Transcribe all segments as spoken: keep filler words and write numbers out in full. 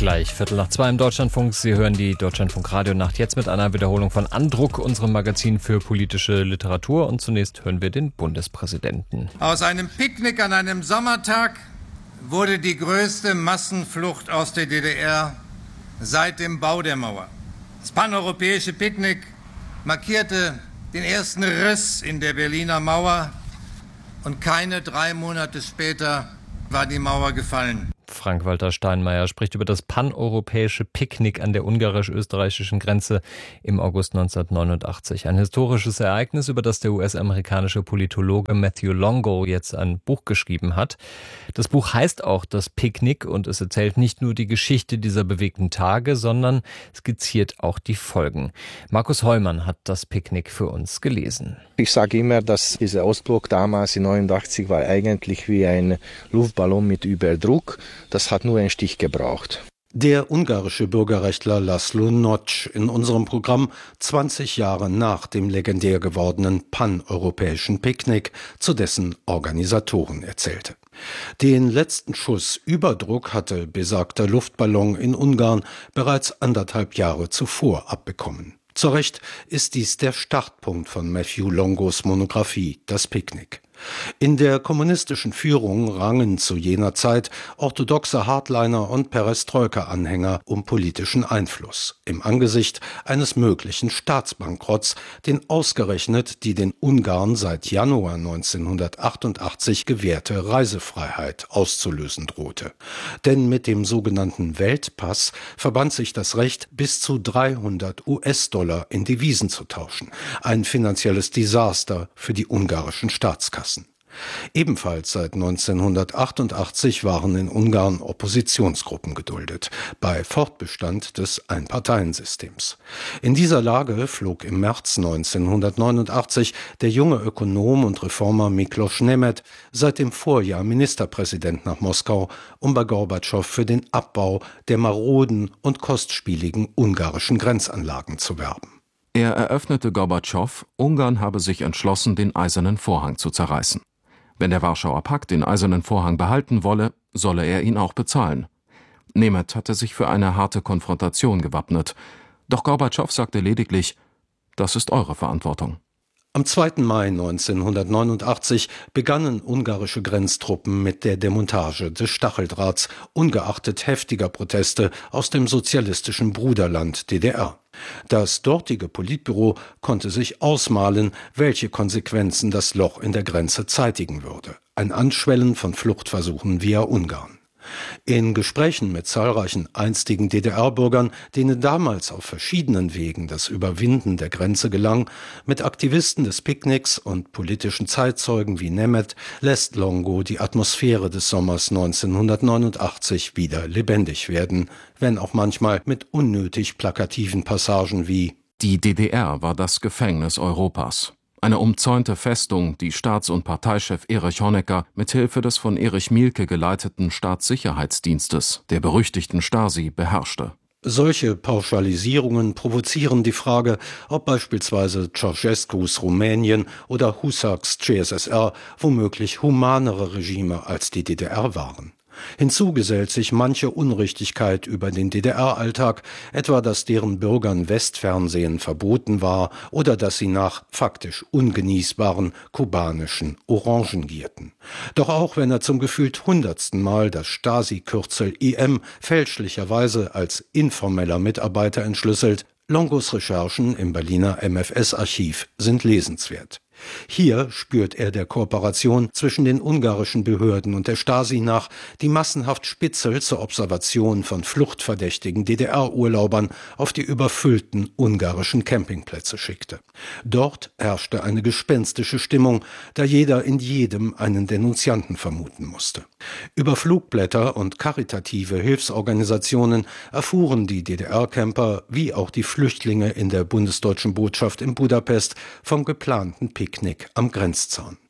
Gleich Viertel nach zwei im Deutschlandfunk. Sie hören die Deutschlandfunk-Radio-Nacht jetzt mit einer Wiederholung von Andruck, unserem Magazin für politische Literatur. Und zunächst hören wir den Bundespräsidenten. Aus einem Picknick an einem Sommertag wurde die größte Massenflucht aus der D D R seit dem Bau der Mauer. Das paneuropäische Picknick markierte den ersten Riss in der Berliner Mauer und keine drei Monate später war die Mauer gefallen. Frank-Walter Steinmeier spricht über das paneuropäische Picknick an der ungarisch-österreichischen Grenze im August neunzehnhundertneunundachtzig. Ein historisches Ereignis, über das der U S-amerikanische Politologe Matthew Longo jetzt ein Buch geschrieben hat. Das Buch heißt auch Das Picknick und es erzählt nicht nur die Geschichte dieser bewegten Tage, sondern skizziert auch die Folgen. Markus Heumann hat Das Picknick für uns gelesen. Ich sage immer, dass dieser Ausbruch damals in neunundachtzig war eigentlich wie ein Luftballon mit Überdruck. Das hat nur einen Stich gebraucht. Der ungarische Bürgerrechtler Laszlo Nock in unserem Programm zwanzig Jahre nach dem legendär gewordenen paneuropäischen Picknick, zu dessen Organisatoren erzählte. Den letzten Schuss Überdruck hatte besagter Luftballon in Ungarn bereits anderthalb Jahre zuvor abbekommen. Zu Recht ist dies der Startpunkt von Matthew Longos Monographie Das Picknick. In der kommunistischen Führung rangen zu jener Zeit orthodoxe Hardliner und Perestroika-Anhänger um politischen Einfluss im Angesicht eines möglichen Staatsbankrotts, den ausgerechnet die den Ungarn seit Januar neunzehnhundertachtundachtzig gewährte Reisefreiheit auszulösen drohte. Denn mit dem sogenannten Weltpass verband sich das Recht, bis zu dreihundert US-Dollar in Devisen zu tauschen. Ein finanzielles Desaster für die ungarischen Staatskassen. Ebenfalls seit neunzehnhundertachtundachtzig waren in Ungarn Oppositionsgruppen geduldet, bei Fortbestand des Einparteiensystems. In dieser Lage flog im März neunzehnhundertneunundachtzig der junge Ökonom und Reformer Miklos Nemeth seit dem Vorjahr Ministerpräsident nach Moskau, um bei Gorbatschow für den Abbau der maroden und kostspieligen ungarischen Grenzanlagen zu werben. Er eröffnete Gorbatschow, Ungarn habe sich entschlossen, den Eisernen Vorhang zu zerreißen. Wenn der Warschauer Pakt den Eisernen Vorhang behalten wolle, solle er ihn auch bezahlen. Nemeth hatte sich für eine harte Konfrontation gewappnet. Doch Gorbatschow sagte lediglich, das ist eure Verantwortung. Am zweiten Mai neunzehnhundertneunundachtzig begannen ungarische Grenztruppen mit der Demontage des Stacheldrahts, ungeachtet heftiger Proteste aus dem sozialistischen Bruderland D D R. Das dortige Politbüro konnte sich ausmalen, welche Konsequenzen das Loch in der Grenze zeitigen würde. Ein Anschwellen von Fluchtversuchen via Ungarn. In Gesprächen mit zahlreichen einstigen D D R-Bürgern, denen damals auf verschiedenen Wegen das Überwinden der Grenze gelang, mit Aktivisten des Picknicks und politischen Zeitzeugen wie Nemeth, lässt Longo die Atmosphäre des Sommers neunzehnhundertneunundachtzig wieder lebendig werden, wenn auch manchmal mit unnötig plakativen Passagen wie Die D D R war das Gefängnis Europas. Eine umzäunte Festung, die Staats- und Parteichef Erich Honecker mit Hilfe des von Erich Mielke geleiteten Staatssicherheitsdienstes, der berüchtigten Stasi, beherrschte. Solche Pauschalisierungen provozieren die Frage, ob beispielsweise Ceausescus Rumänien oder Husaks C S S R womöglich humanere Regime als die D D R waren. Hinzu gesellt sich manche Unrichtigkeit über den D D R-Alltag, etwa dass deren Bürgern Westfernsehen verboten war oder dass sie nach faktisch ungenießbaren kubanischen Orangen gierten. Doch auch wenn er zum gefühlt hundertsten Mal das Stasi-Kürzel I M fälschlicherweise als informeller Mitarbeiter entschlüsselt, Longos Recherchen im Berliner M F S-Archiv sind lesenswert. Hier spürt er der Kooperation zwischen den ungarischen Behörden und der Stasi nach, die massenhaft Spitzel zur Observation von fluchtverdächtigen D D R-Urlaubern auf die überfüllten ungarischen Campingplätze schickte. Dort herrschte eine gespenstische Stimmung, da jeder in jedem einen Denunzianten vermuten musste. Über Flugblätter und karitative Hilfsorganisationen erfuhren die D D R-Camper wie auch die Flüchtlinge in der bundesdeutschen Botschaft in Budapest vom geplanten Picknick am Grenzzaun.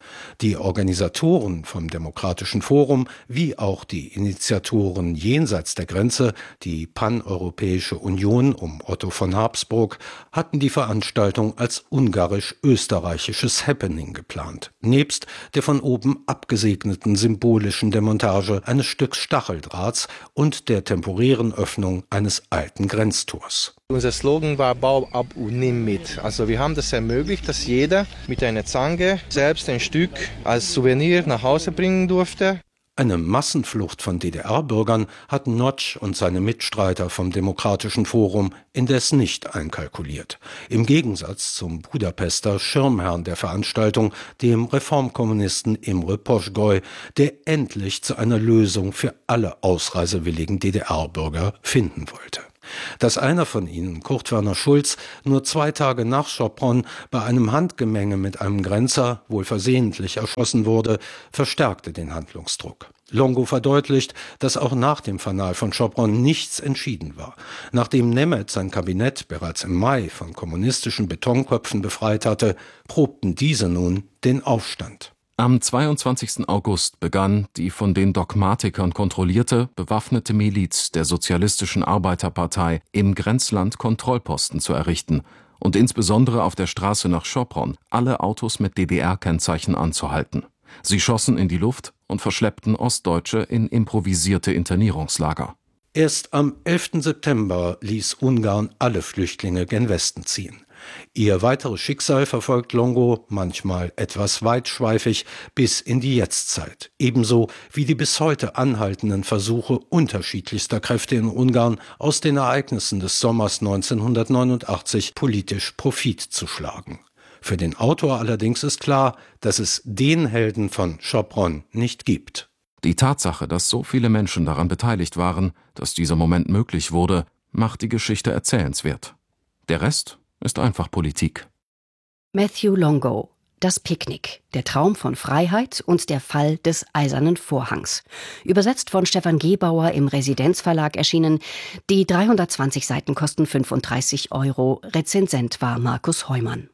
Die Organisatoren vom Demokratischen Forum wie auch die Initiatoren jenseits der Grenze, die Paneuropäische Union um Otto von Habsburg, hatten die Veranstaltung als ungarisch-österreichisches Happening geplant, nebst der von oben abgesegneten symbolischen Demontage eines Stücks Stacheldrahts und der temporären Öffnung eines alten Grenztors. Unser Slogan war Bau ab und nimm mit. Also wir haben das ermöglicht, dass jeder mit einer Zange selbst ein Stück als Souvenir nach Hause bringen durfte. Eine Massenflucht von D D R-Bürgern hatten Notch und seine Mitstreiter vom Demokratischen Forum indes nicht einkalkuliert. Im Gegensatz zum Budapester Schirmherrn der Veranstaltung, dem Reformkommunisten Imre Poschgoj, der endlich zu einer Lösung für alle ausreisewilligen D D R-Bürger finden wollte. Dass einer von ihnen, Kurt Werner Schulz, nur zwei Tage nach Sopron bei einem Handgemenge mit einem Grenzer wohl versehentlich erschossen wurde, verstärkte den Handlungsdruck. Longo verdeutlicht, dass auch nach dem Fanal von Sopron nichts entschieden war. Nachdem Nemeth sein Kabinett bereits im Mai von kommunistischen Betonköpfen befreit hatte, probten diese nun den Aufstand. Am zweiundzwanzigsten August begann die von den Dogmatikern kontrollierte, bewaffnete Miliz der Sozialistischen Arbeiterpartei im Grenzland Kontrollposten zu errichten und insbesondere auf der Straße nach Sopron alle Autos mit D D R-Kennzeichen anzuhalten. Sie schossen in die Luft und verschleppten Ostdeutsche in improvisierte Internierungslager. Erst am elften September ließ Ungarn alle Flüchtlinge gen Westen ziehen. Ihr weiteres Schicksal verfolgt Longo, manchmal etwas weitschweifig, bis in die Jetztzeit. Ebenso wie die bis heute anhaltenden Versuche unterschiedlichster Kräfte in Ungarn, aus den Ereignissen des Sommers neunzehnhundertneunundachtzig politisch Profit zu schlagen. Für den Autor allerdings ist klar, dass es den Helden von Sopron nicht gibt. Die Tatsache, dass so viele Menschen daran beteiligt waren, dass dieser Moment möglich wurde, macht die Geschichte erzählenswert. Der Rest ist einfach Politik. Matthew Longo, Das Picknick, der Traum von Freiheit und der Fall des Eisernen Vorhangs. Übersetzt von Stefan Gebauer im Residenzverlag erschienen. Die dreihundertzwanzig Seiten kosten fünfunddreißig Euro. Rezensent war Markus Heumann.